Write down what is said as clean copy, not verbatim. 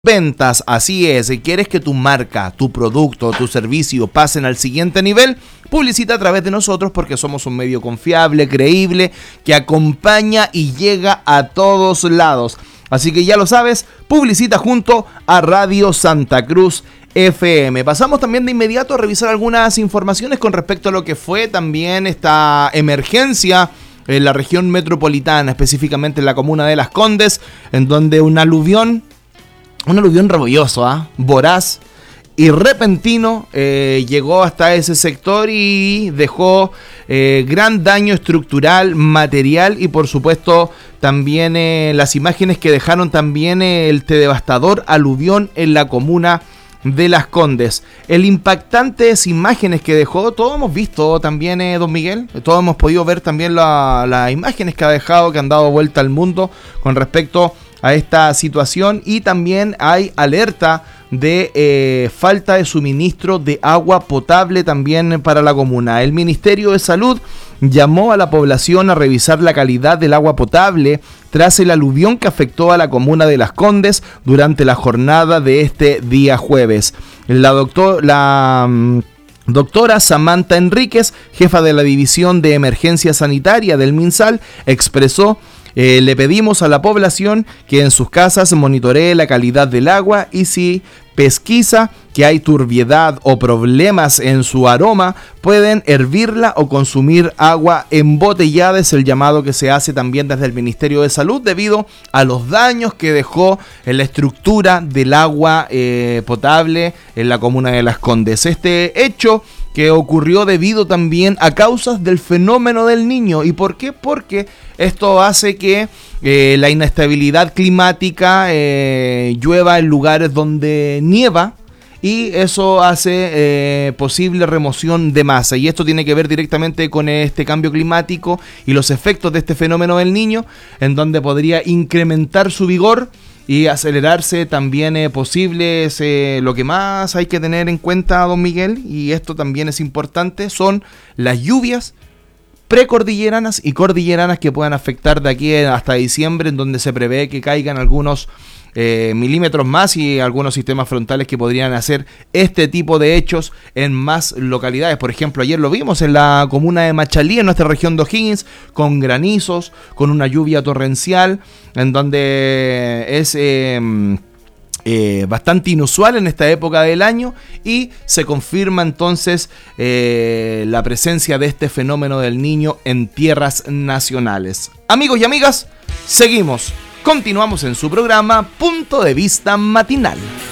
Ventas, así es, si quieres que tu marca, tu producto, tu servicio pasen al siguiente nivel, publicita a través de nosotros porque somos un medio confiable, creíble, que acompaña y llega a todos lados. Así que ya lo sabes, publicita junto a Radio Santa Cruz FM. Pasamos también de inmediato a revisar algunas informaciones con respecto a lo que fue también esta emergencia en la región metropolitana, específicamente en la comuna de Las Condes, en donde un aluvión rebolloso, voraz y repentino llegó hasta ese sector y dejó gran daño estructural, material y por supuesto también las imágenes que dejaron también el devastador aluvión en la comuna de Las Condes. El impactantes imágenes que dejó, todos hemos visto también, don Miguel, todos hemos podido ver también las imágenes que ha dejado, que han dado vuelta al mundo con respecto a esta situación, y también hay alerta de falta de suministro de agua potable también para la comuna. El Ministerio de Salud llamó a la población a revisar la calidad del agua potable tras el aluvión que afectó a la comuna de Las Condes durante la jornada de este día jueves. La doctora Samantha Enríquez, jefa de la División de Emergencia Sanitaria del MinSal, expresó: le pedimos a la población que en sus casas monitoree la calidad del agua y si pesquisa que hay turbiedad o problemas en su aroma, pueden hervirla o consumir agua embotellada. Es el llamado que se hace también desde el Ministerio de Salud debido a los daños que dejó en la estructura del agua potable en la comuna de Las Condes. Este hecho que ocurrió debido también a causas del fenómeno del Niño. ¿Y por qué? Porque esto hace que la inestabilidad climática llueva en lugares donde nieva, y eso hace posible remoción de masa, y esto tiene que ver directamente con este cambio climático y los efectos de este fenómeno del Niño, en donde podría incrementar su vigor y acelerarse también posibles. Lo que más hay que tener en cuenta, don Miguel, y esto también es importante, son las lluvias precordilleranas y cordilleranas que puedan afectar de aquí hasta diciembre, en donde se prevé que caigan algunos milímetros más, y algunos sistemas frontales que podrían hacer este tipo de hechos en más localidades. Por ejemplo, ayer lo vimos en la comuna de Machalí, en nuestra región de O'Higgins, con granizos, con una lluvia torrencial, en donde es bastante inusual en esta época del año, y se confirma entonces la presencia de este fenómeno del Niño en tierras nacionales. Amigos y amigas, continuamos en su programa Punto de Vista Matinal.